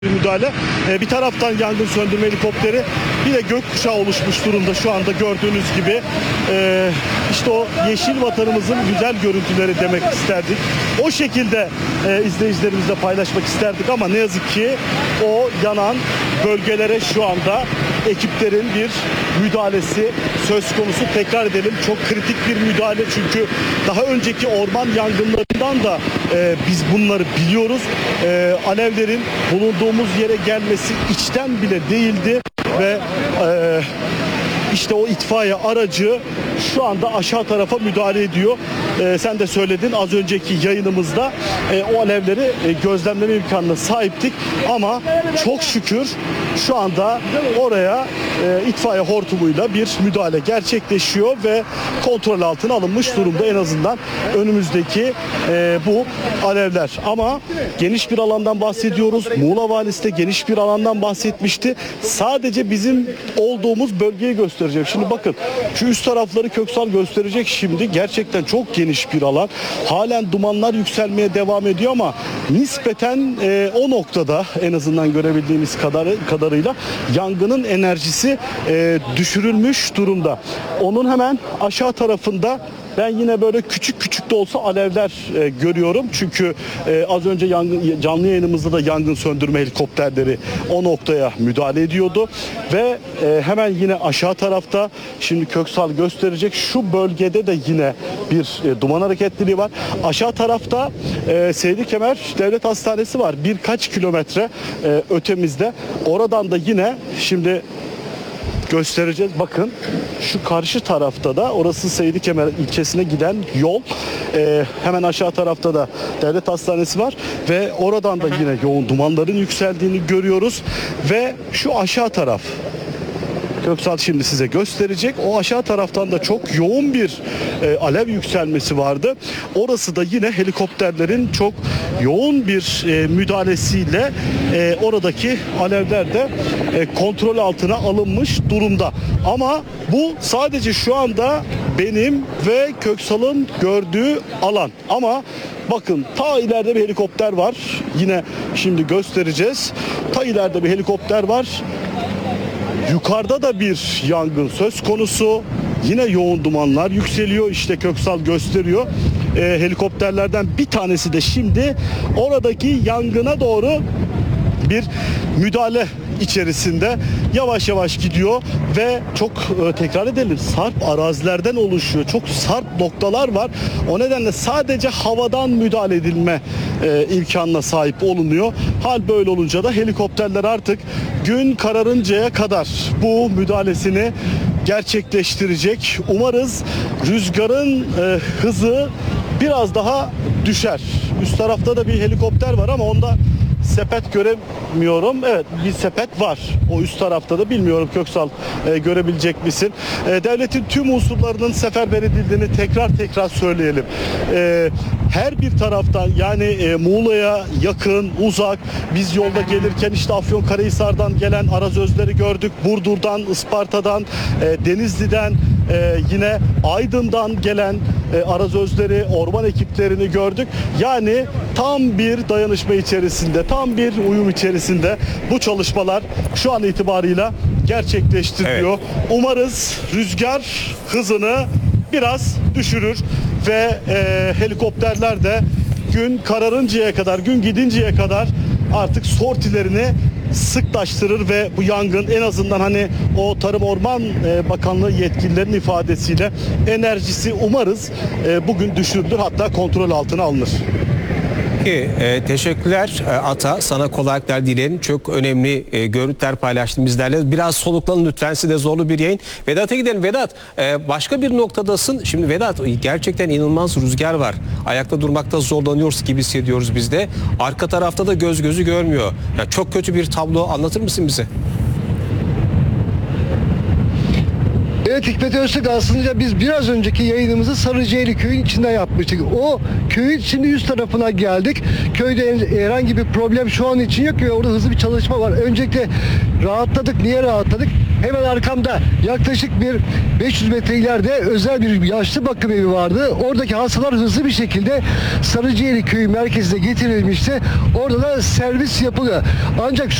müdahale. Bir taraftan yangın söndürme helikopteri, bir de gökkuşağı oluşmuş durumda şu anda gördüğünüz gibi. İşte o yeşil vatanımızın güzel görüntüleri demek isterdik. O şekilde izleyicilerimizle paylaşmak isterdik ama ne yazık ki o yanan bölgelere şu anda ekiplerin bir müdahalesi söz konusu. Tekrar edelim, çok kritik bir müdahale çünkü daha önceki orman yangınlarından da biz bunları biliyoruz. Alevlerin bulunduğumuz yere gelmesi içten bile değildi ve işte o itfaiye aracı şu anda aşağı tarafa müdahale ediyor. Sen de söyledin az önceki yayınımızda o alevleri gözlemleme imkanına sahiptik ama çok şükür şu anda oraya itfaiye hortumuyla bir müdahale gerçekleşiyor ve kontrol altına alınmış durumda en azından önümüzdeki bu alevler. Ama geniş bir alandan bahsediyoruz. Muğla Valisi de geniş bir alandan bahsetmişti. Sadece bizim olduğumuz bölgeyi göstereceğim. Şimdi bakın şu üst tarafları Köksal gösterecek şimdi. Gerçekten çok geniş bir alan. Halen dumanlar yükselmeye devam ediyor ama nispeten o noktada en azından görebildiğimiz kadarıyla yangının enerjisi düşürülmüş durumda. Onun hemen aşağı tarafında ben yine böyle küçük küçük de olsa alevler görüyorum. Çünkü az önce canlı yayınımızda da yangın söndürme helikopterleri o noktaya müdahale ediyordu. Ve hemen yine aşağı tarafta şimdi Köksal gösterecek şu bölgede de yine bir duman hareketliliği var. Aşağı tarafta Seydi Kemer Devlet Hastanesi var. Birkaç kilometre ötemizde. Oradan da yine şimdi göstereceğiz. Bakın şu karşı tarafta da orası Seydi Kemer ilçesine giden yol. Hemen aşağı tarafta da devlet hastanesi var ve oradan da yine yoğun dumanların yükseldiğini görüyoruz ve şu aşağı taraf Köksal şimdi size gösterecek. O aşağı taraftan da çok yoğun bir alev yükselmesi vardı. Orası da yine helikopterlerin çok yoğun bir müdahalesiyle oradaki alevler de kontrol altına alınmış durumda. Ama bu sadece şu anda benim ve Köksal'ın gördüğü alan. Ama bakın ta ileride bir helikopter var. Yine şimdi göstereceğiz. Ta ileride bir helikopter var. Yukarıda da bir yangın söz konusu. Yine yoğun dumanlar yükseliyor. İşte Köksal gösteriyor. Helikopterlerden bir tanesi de şimdi oradaki yangına doğru bir müdahale içerisinde yavaş yavaş gidiyor ve çok tekrar edelim sarp arazilerden oluşuyor. Çok sarp noktalar var. O nedenle sadece havadan müdahale edilme imkanına sahip olunuyor. Hal böyle olunca da helikopterler artık gün kararıncaya kadar bu müdahalesini gerçekleştirecek. Umarız rüzgarın hızı biraz daha düşer. Üst tarafta da bir helikopter var ama onda sepet göremiyorum. Evet, bir sepet var. O üst tarafta da bilmiyorum Köksal görebilecek misin? Devletin tüm unsurlarının seferber edildiğini tekrar söyleyelim. Her bir taraftan yani Muğla'ya yakın, uzak, biz yolda gelirken işte Afyonkarahisar'dan gelen arazözleri gördük. Burdur'dan, Isparta'dan, Denizli'den, yine Aydın'dan gelen arazözleri, orman ekiplerini gördük. Yani tam bir dayanışma içerisinde, tam bir uyum içerisinde bu çalışmalar şu an itibarıyla gerçekleştiriliyor. Evet. Umarız rüzgar hızını biraz düşürür ve helikopterler de gün kararıncaya kadar, gün gidinceye kadar artık sortilerini sıklaştırır ve bu yangın en azından hani o Tarım Orman Bakanlığı yetkililerinin ifadesiyle enerjisi umarız bugün düşürülür, hatta kontrol altına alınır. Teşekkürler Ata. Sana kolaylıklar dilerim. Çok önemli görüntüler paylaştın bizlerle. Biraz soluklanın lütfen. Size zorlu bir yayın. Vedat'a gidelim. Vedat, başka bir noktadasın. Şimdi Vedat, gerçekten inanılmaz rüzgar var. Ayakta durmakta zorlanıyoruz gibi hissediyoruz biz de. Arka tarafta da göz gözü görmüyor. Ya çok kötü bir tablo, anlatır mısın bize? Evet Hikmet Öztürk, aslında biz biraz önceki yayınımızı Sarıcıeli köyün içinden yapmıştık. O köyün şimdi üst tarafına geldik. Köyde herhangi bir problem şu an için yok ve orada hızlı bir çalışma var. Öncelikle rahatladık. Niye rahatladık? Hemen arkamda yaklaşık bir 500 metre ileride özel bir yaşlı bakım evi vardı. Oradaki hastalar hızlı bir şekilde Sarıcıeli köyü merkezine getirilmişti. Orada da servis yapılıyor. Ancak